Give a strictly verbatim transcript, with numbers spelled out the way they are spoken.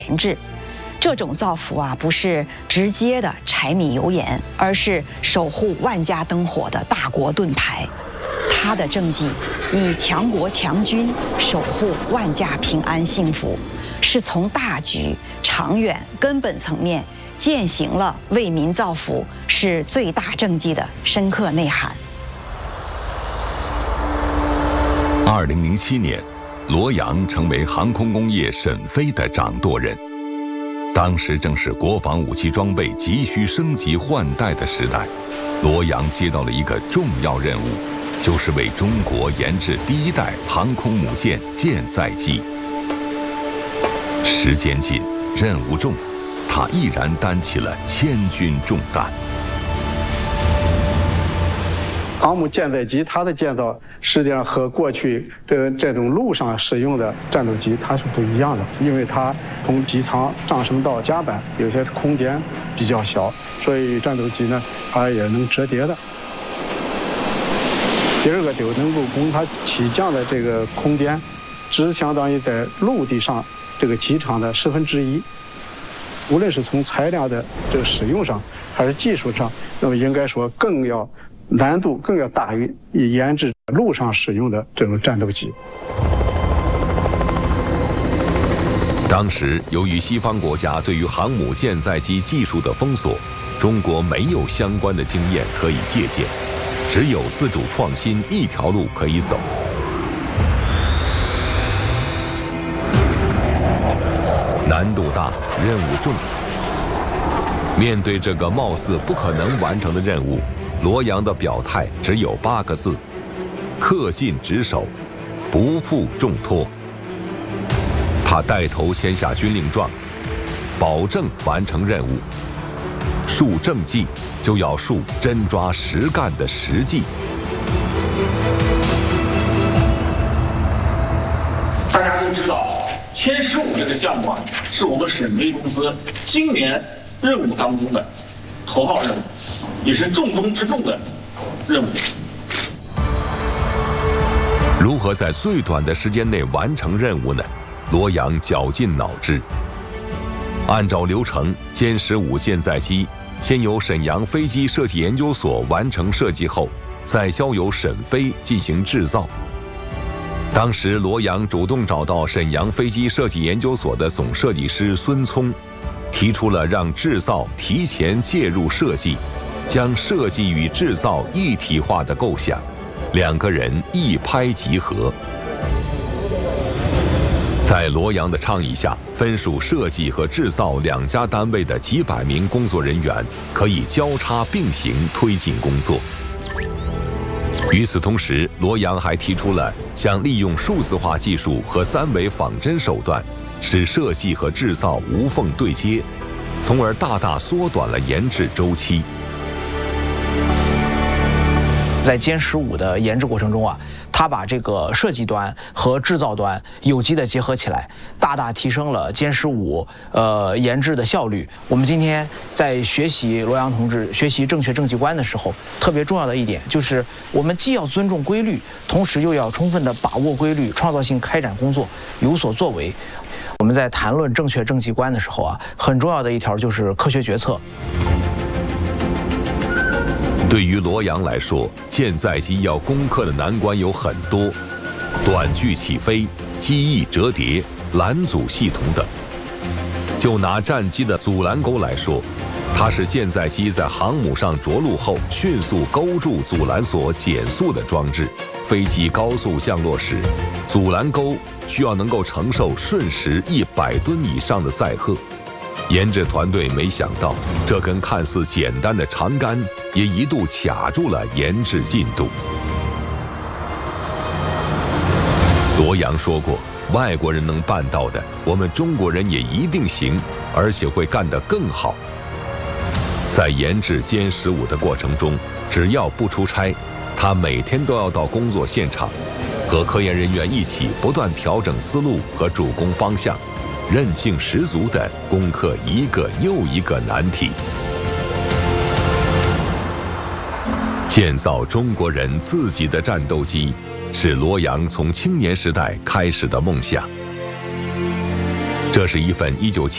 研制。这种造福啊，不是直接的柴米油盐，而是守护万家灯火的大国盾牌。他的政绩以强国强军守护万家平安幸福，是从大局、长远、根本层面践行了为民造福是最大政绩的深刻内涵。 二零零七年，罗阳成为航空工业沈飞的掌舵人。当时正是国防武器装备急需升级换代的时代，罗阳接到了一个重要任务，就是为中国研制第一代航空母舰舰载机。时间紧，任务重，他毅然担起了千钧重担。 航母舰载机它的建造实际上和过去这这种陆上使用的战斗机它是不一样的，因为它从机舱上升到甲板有些空间比较小，所以战斗机呢它也能折叠的。第二个就能够供它起降的这个空间，只相当于在陆地上这个机场的十分之一。无论是从材料的这个使用上，还是技术上，那么应该说更要。难度更要大于研制陆上使用的这种战斗机。 当时，由于西方国家对于航母舰载机技术的封锁，中国没有相关的经验可以借鉴，只有自主创新一条路可以走。难度大，任务重。面对这个貌似不可能完成的任务，罗阳的表态只有八个字：恪尽职守，不负重托。他带头签下军令状，保证完成任务。树政绩，就要树真抓实干的实际。 大家都知道，歼十五这个项目啊，是我们沈飞公司今年任务当中的头号任务。也是重中之重的任务。 如何在最短的时间内完成任务呢？罗阳绞尽脑汁。按照流程，歼十五舰载机先由沈阳飞机设计研究所完成设计后，再交由沈飞进行制造。当时，罗阳主动找到沈阳飞机设计研究所的总设计师孙聪，提出了让制造提前介入设计，将设计与制造一体化的构想，两个人一拍即合。在罗阳的倡议下，分属设计和制造两家单位的几百名工作人员可以交叉并行推进工作。与此同时，罗阳还提出了想利用数字化技术和三维仿真手段，使设计和制造无缝对接，从而大大缩短了研制周期。 在歼十五的研制过程中啊，它把这个设计端和制造端有机的结合起来，大大提升了歼十五呃研制的效率。我们今天在学习罗阳同志学习正确政绩观的时候，特别重要的一点就是，我们既要尊重规律，同时又要充分的把握规律，创造性开展工作，有所作为。我们在谈论正确政绩观的时候啊，很重要的一条就是科学决策。 对于罗阳来说，舰载机要攻克的难关有很多，短距起飞、机翼折叠、拦阻系统等。就拿战机的阻拦钩来说，它是舰载机在航母上着陆后迅速勾住阻拦索减速的装置。飞机高速降落时，阻拦钩需要能够承受瞬时一百吨以上的载荷。研制团队没想到，这根看似简单的长杆也一度卡住了研制进度。罗阳说过，外国人能办到的，我们中国人也一定行，而且会干得更好。在研制歼十五的过程中，只要不出差，他每天都要到工作现场，和科研人员一起不断调整思路和主攻方向，韧性十足地攻克一个又一个难题。建造中国人自己的战斗机，是罗阳从青年时代开始的梦想。这是一份一九七